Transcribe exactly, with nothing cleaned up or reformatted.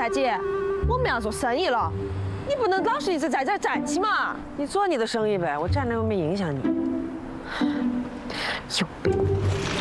大姐，我们要做生意了，你不能老是一直在这儿站起嘛。 你做你的生意呗，我站着又没影响你。 有病。